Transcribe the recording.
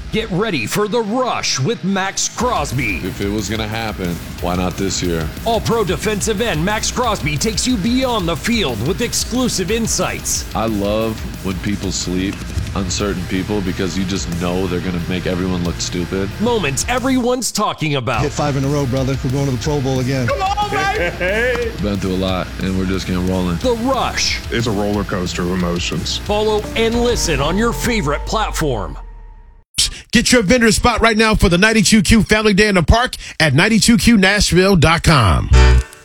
Get ready for The Rush with Max Crosby. If it was going to happen, why not this year? All-pro defensive end Max Crosby takes you beyond the field with exclusive insights. I love when people sleep, uncertain people, because you just know they're going to make everyone look stupid. Moments everyone's talking about. Hit 5 in a row, brother. We're going to the Pro Bowl again. Come on, baby! Been through a lot, and we're just getting rolling. The Rush. It's a roller coaster of emotions. Follow and listen on your favorite platform. Get your vendor spot right now for the 92Q Family Day in the Park at 92QNashville.com.